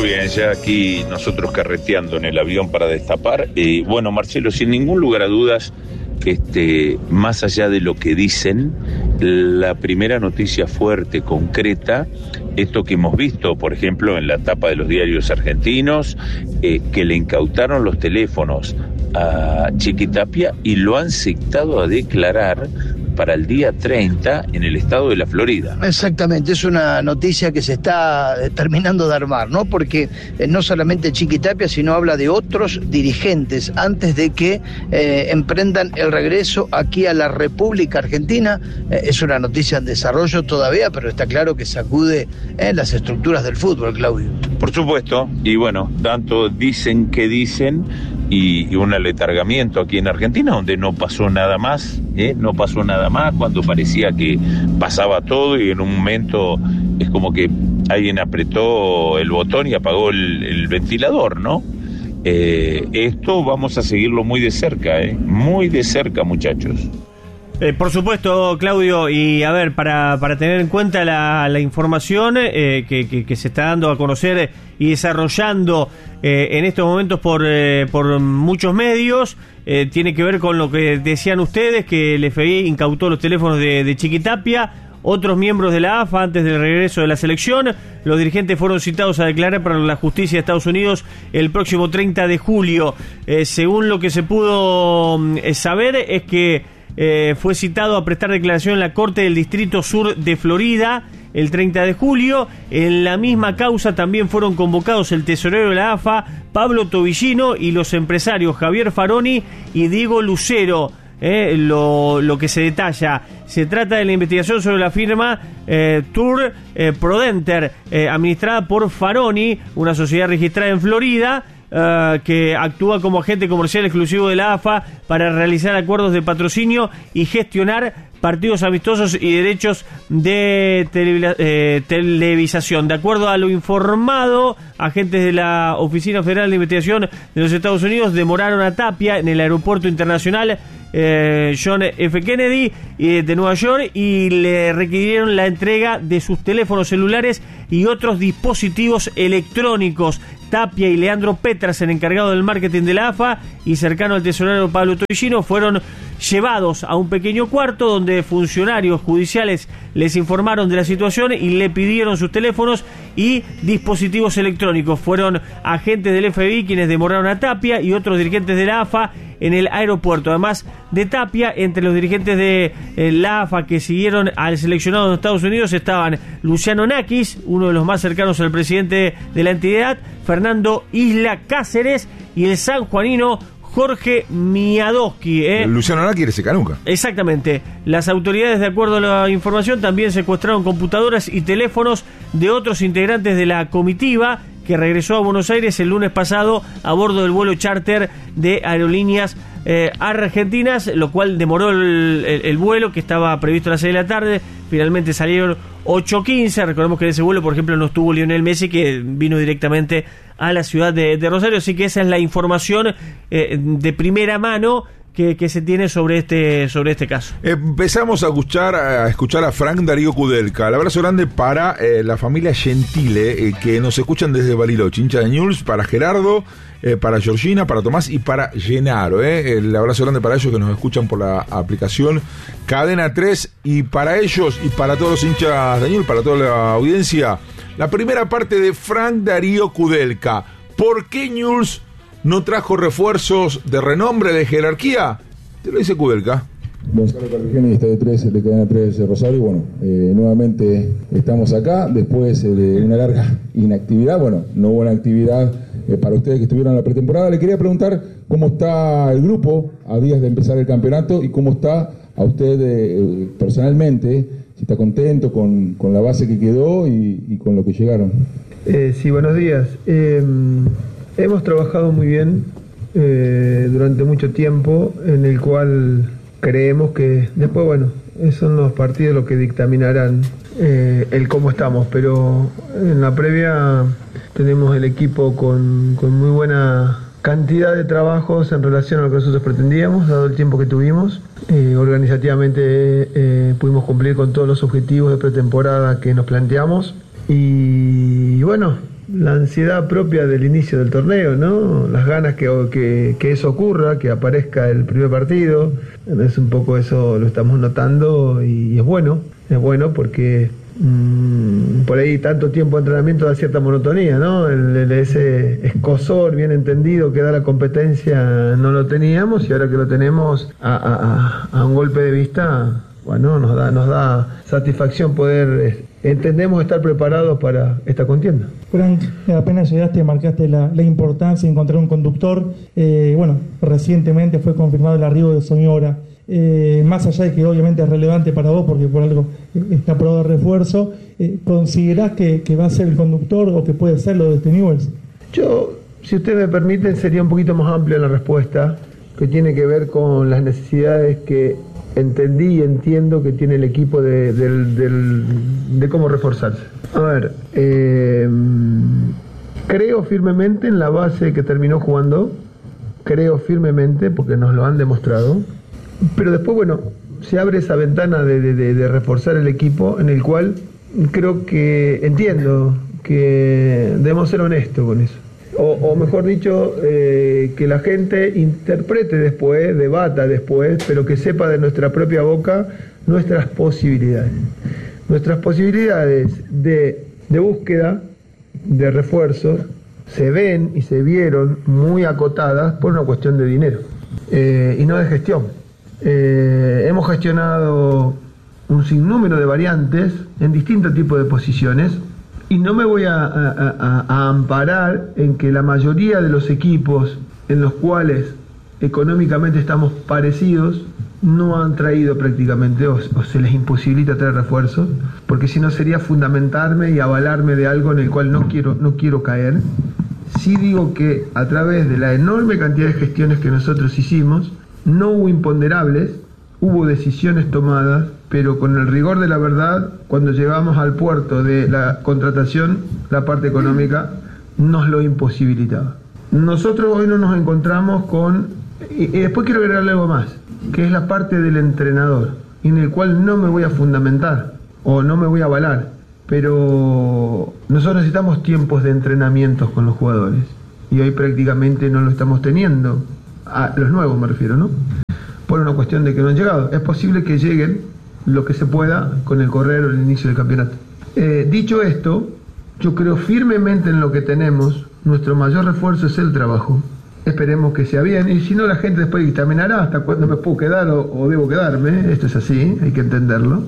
bien, ya aquí nosotros carreteando en el avión para destapar. Bueno, Marcelo, sin ningún lugar a dudas, más allá de lo que dicen, la primera noticia fuerte, concreta, esto que hemos visto, por ejemplo, en la tapa de los diarios argentinos, que le incautaron los teléfonos a Chiquitapia y lo han citado a declarar para el día 30 en el estado de la Florida. Exactamente, es una noticia que se está terminando de armar, ¿no? Porque no solamente Chiquitapia, sino habla de otros dirigentes antes de que emprendan el regreso aquí a la República Argentina. Es una noticia en desarrollo todavía, pero está claro que sacude las estructuras del fútbol, Claudio. Por supuesto, y bueno, tanto dicen que dicen, y un aletargamiento aquí en Argentina donde no pasó nada más, no pasó nada más, cuando parecía que pasaba todo y en un momento es como que alguien apretó el botón y apagó el ventilador, ¿no? Esto vamos a seguirlo muy de cerca, muchachos. Por supuesto, Claudio, y a ver, para tener en cuenta la información que se está dando a conocer y desarrollando en estos momentos por muchos medios, tiene que ver con lo que decían ustedes, que el FBI incautó los teléfonos de Chiquitapia, otros miembros de la AFA antes del regreso de la selección. Los dirigentes fueron citados a declarar para la justicia de Estados Unidos el próximo 30 de julio. Según lo que se pudo saber, es que fue citado a prestar declaración en la Corte del Distrito Sur de Florida el 30 de julio. En la misma causa también fueron convocados el tesorero de la AFA, Pablo Tobillino, y los empresarios Javier Faroni y Diego Lucero. Lo que se detalla, se trata de la investigación sobre la firma Tour Prodenter, administrada por Faroni, una sociedad registrada en Florida, que actúa como agente comercial exclusivo de la AFA para realizar acuerdos de patrocinio y gestionar partidos amistosos y derechos de televisación. De acuerdo a lo informado, agentes de la Oficina Federal de Investigación de los Estados Unidos demoraron a Tapia en el aeropuerto internacional John F. Kennedy de Nueva York y le requirieron la entrega de sus teléfonos celulares y otros dispositivos electrónicos. Tapia y Leandro Petras, el encargado del marketing de la AFA y cercano al tesorero Pablo Tobillino, fueron llevados a un pequeño cuarto donde funcionarios judiciales les informaron de la situación y le pidieron sus teléfonos y dispositivos electrónicos. Fueron agentes del FBI quienes demoraron a Tapia y otros dirigentes de la AFA en el aeropuerto. Además de Tapia, entre los dirigentes de la AFA que siguieron al seleccionado de Estados Unidos estaban Luciano Nakis, uno de los más cercanos al presidente de la entidad, Fernando Isla Cáceres y el sanjuanino Jorge Miadowski. Luciano Nakis era Secanuca. Exactamente. Las autoridades, de acuerdo a la información, también secuestraron computadoras y teléfonos de otros integrantes de la comitiva que regresó a Buenos Aires el lunes pasado a bordo del vuelo charter de Aerolíneas Argentinas, lo cual demoró el vuelo, que estaba previsto a las 6 de la tarde. Finalmente salieron 8:15. Recordemos que en ese vuelo, por ejemplo, no estuvo Lionel Messi, que vino directamente a la ciudad de Rosario. Así que esa es la información de primera mano que se tiene sobre este caso. Empezamos a escuchar a Frank Darío Kudelka. El abrazo grande para la familia Gentile, que nos escuchan desde Bariloche, hincha de Newell's, para Gerardo, para Georgina, para Tomás y para Genaro. El abrazo grande para ellos que nos escuchan por la aplicación Cadena 3, y para ellos y para todos los hinchas de Newell's, para toda la audiencia, la primera parte de Frank Darío Kudelka. ¿Por qué Newell's no trajo refuerzos de renombre, de jerarquía? Te lo dice Kudelka. Gonzalo Carvajal, Estadio 3 de Cadena 3 de Rosario. Bueno, nuevamente estamos acá después de una larga inactividad. Bueno, no hubo una actividad para ustedes que estuvieron en la pretemporada. Le quería preguntar cómo está el grupo a días de empezar el campeonato y cómo está a usted personalmente, si está contento con la base que quedó y con lo que llegaron. Sí, buenos días. Hemos trabajado muy bien durante mucho tiempo, en el cual creemos que después, bueno, son los partidos los que dictaminarán el cómo estamos, pero en la previa tenemos el equipo con muy buena cantidad de trabajos en relación a lo que nosotros pretendíamos, dado el tiempo que tuvimos. Organizativamente pudimos cumplir con todos los objetivos de pretemporada que nos planteamos y bueno, la ansiedad propia del inicio del torneo, ¿no? Las ganas que eso ocurra, que aparezca el primer partido. Es un poco eso, lo estamos notando y es bueno porque por ahí tanto tiempo de entrenamiento da cierta monotonía, ¿no? Ese escozor bien entendido que da la competencia no lo teníamos, y ahora que lo tenemos a un golpe de vista, bueno, nos da satisfacción poder, entendemos estar preparados para esta contienda. Frank, apenas llegaste, marcaste la importancia de encontrar un conductor. Recientemente fue confirmado el arribo de Soñora. Más allá de que obviamente es relevante para vos porque por algo está aprobado de refuerzo, ¿considerás que va a ser el conductor o que puede serlo de este Newell's? Yo, si ustedes me permiten, sería un poquito más amplia la respuesta, que tiene que ver con las necesidades que entendí y entiendo que tiene el equipo de cómo reforzarse. A ver, creo firmemente en la base que terminó jugando, creo firmemente porque nos lo han demostrado, pero después, bueno, se abre esa ventana de reforzar el equipo, en el cual creo que entiendo que debemos ser honestos con eso. O mejor dicho, que la gente interprete después, debata después, pero que sepa de nuestra propia boca nuestras posibilidades. Nuestras posibilidades de búsqueda, de refuerzos, se ven y se vieron muy acotadas por una cuestión de dinero y no de gestión. Hemos gestionado un sinnúmero de variantes en distintos tipos de posiciones. Y no me voy a amparar en que la mayoría de los equipos en los cuales económicamente estamos parecidos no han traído prácticamente o se les imposibilita traer refuerzos, porque si no sería fundamentarme y avalarme de algo en el cual no quiero caer. Sí digo que a través de la enorme cantidad de gestiones que nosotros hicimos, no hubo imponderables, hubo decisiones tomadas, pero con el rigor de la verdad, cuando llegamos al puerto de la contratación, la parte económica nos lo imposibilitaba. Nosotros hoy no nos encontramos con, y después quiero agregarle algo más, que es la parte del entrenador, en el cual no me voy a fundamentar o no me voy a avalar, pero nosotros necesitamos tiempos de entrenamientos con los jugadores, y hoy prácticamente no lo estamos teniendo, a los nuevos me refiero, ¿no? Por una cuestión de que no han llegado. Es posible que lleguen lo que se pueda con el correr o el inicio del campeonato. Dicho esto, yo creo firmemente en lo que tenemos. Nuestro mayor refuerzo es el trabajo. Esperemos que sea bien, y si no, la gente después dictaminará hasta cuándo me puedo quedar o debo quedarme. Esto es así, hay que entenderlo.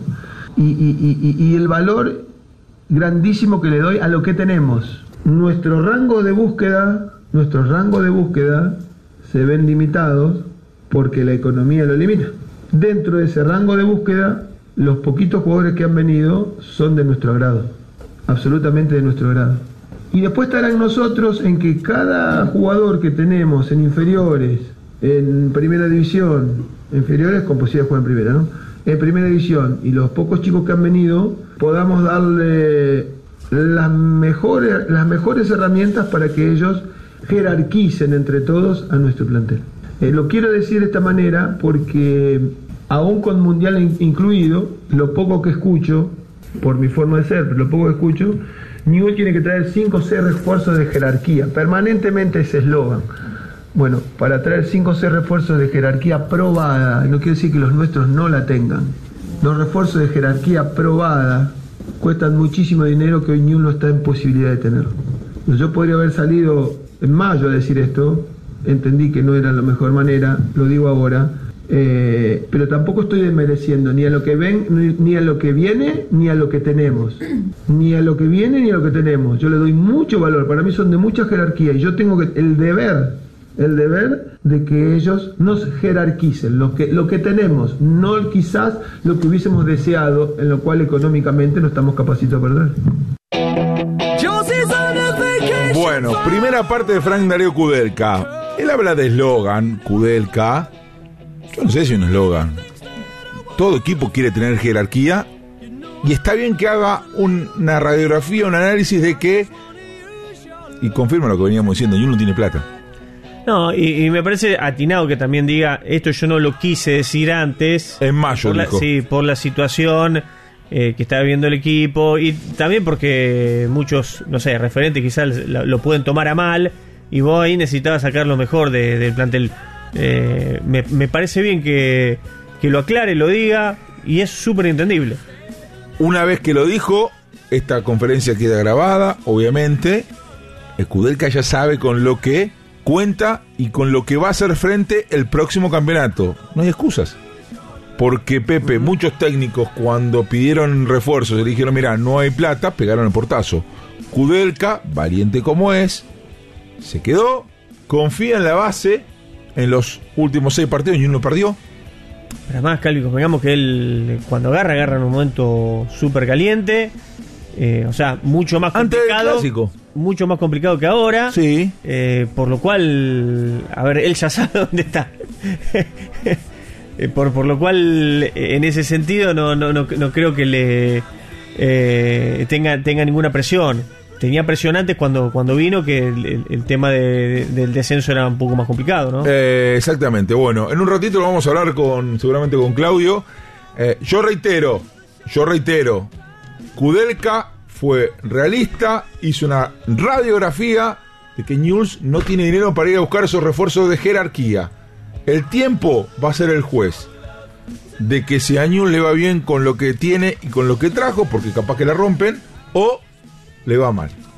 Y el valor grandísimo que le doy a lo que tenemos. Nuestro rango de búsqueda se ven limitados porque la economía lo limita. Dentro de ese rango de búsqueda, los poquitos jugadores que han venido son de nuestro agrado, absolutamente de nuestro agrado. Y después estará en nosotros en que cada jugador que tenemos en inferiores, en primera división, inferiores con posibilidad de jugar en primera, ¿no? En primera división, y los pocos chicos que han venido, podamos darle las mejores herramientas para que ellos jerarquicen entre todos a nuestro plantel. Lo quiero decir de esta manera porque, aún con Mundial incluido, lo poco que escucho, por mi forma de ser, pero lo poco que escucho, Newell's tiene que traer 5 o 6 refuerzos de jerarquía. Permanentemente ese eslogan. Bueno, para traer 5 o 6 refuerzos de jerarquía probada, no quiere decir que los nuestros no la tengan. Los refuerzos de jerarquía probada cuestan muchísimo dinero que hoy Newell's no está en posibilidad de tener. Yo podría haber salido en mayo a decir esto, entendí que no era la mejor manera, lo digo ahora, pero tampoco estoy desmereciendo ni a lo que ven, ni a lo que viene, ni a lo que tenemos. Ni a lo que viene, ni a lo que tenemos. Yo le doy mucho valor, para mí son de mucha jerarquía, y yo tengo el deber de que ellos nos jerarquicen lo que tenemos, no quizás lo que hubiésemos deseado, en lo cual económicamente no estamos capacitados para perder. Bueno, primera parte de Frank Darío Kudelka. Él habla de eslogan, Kudelka. Yo no sé si es un eslogan. Todo equipo quiere tener jerarquía, y está bien que haga una radiografía, un análisis de que, y confirma lo que veníamos diciendo, Newell's no tiene plata. No, y me parece atinado que también diga, esto yo no lo quise decir antes. En mayo dijo. Sí, por la situación que está viendo el equipo, y también porque muchos, no sé, referentes quizás lo pueden tomar a mal, y vos ahí necesitabas sacar lo mejor del plantel. Me parece bien que lo aclare, lo diga, y es súper entendible. Una vez que lo dijo, esta conferencia queda grabada, obviamente. Kudelka ya sabe con lo que cuenta y con lo que va a hacer frente el próximo campeonato. No hay excusas. Porque, Pepe, muchos técnicos cuando pidieron refuerzos y le dijeron, mira, no hay plata, pegaron el portazo. Kudelka, valiente como es, se quedó, confía en la base, en los últimos 6 partidos y uno perdió. Pero además, Calvi, convengamos que él cuando agarra en un momento súper caliente, o sea, mucho más complicado. Antes del clásico. Mucho más complicado que ahora. Sí. Por lo cual, a ver, él ya sabe dónde está. Por lo cual, en ese sentido, no creo que le tenga ninguna presión. Tenía presión antes cuando vino, que el tema del descenso era un poco más complicado, ¿no? Exactamente. Bueno, en un ratito lo vamos a hablar seguramente con Claudio. Yo reitero, Kudelka fue realista, hizo una radiografía de que Newell's no tiene dinero para ir a buscar esos refuerzos de jerarquía. El tiempo va a ser el juez de que si a Newell's le va bien con lo que tiene y con lo que trajo, porque capaz que la rompen, o le va mal.